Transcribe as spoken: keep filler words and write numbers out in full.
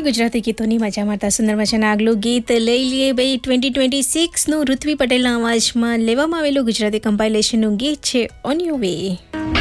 ગુજરાતી ગીતોની મજા મારતા સુંદર મજાના આગલું ગીત લઈ લઈએ ભાઈ. ટ્વેન્ટી ટ્વેન્ટી સિક્સનું ઋત્વી પટેલના અવાજમાં લેવામાં આવેલું ગુજરાતી કમ્પાઇલેશનનું ગીત છે ઓન યોર વે.